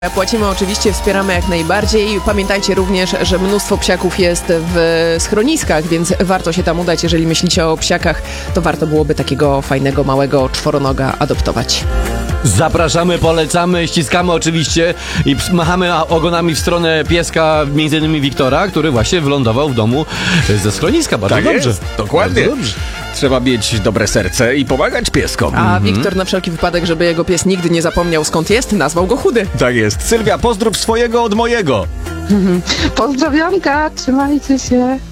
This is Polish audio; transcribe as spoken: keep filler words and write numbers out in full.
Płacimy oczywiście, wspieramy jak najbardziej. Pamiętajcie również, że mnóstwo psiaków jest w schroniskach, więc warto się tam udać. Jeżeli myślicie o psiakach, to warto byłoby takiego fajnego, małego czworonoga adoptować. Zapraszamy, polecamy, ściskamy oczywiście i machamy ogonami w stronę pieska, między innymi Wiktora, który właśnie wylądował w domu ze schroniska. Bardzo tak dobrze. Jest, dokładnie. Bardzo dobrze. Trzeba mieć dobre serce i pomagać pieskom. A Wiktor na wszelki wypadek, żeby jego pies nigdy nie zapomniał skąd jest, nazwał go Chudy. Tak jest. Sylwia, pozdrów swojego od mojego. Pozdrowionka, trzymajcie się.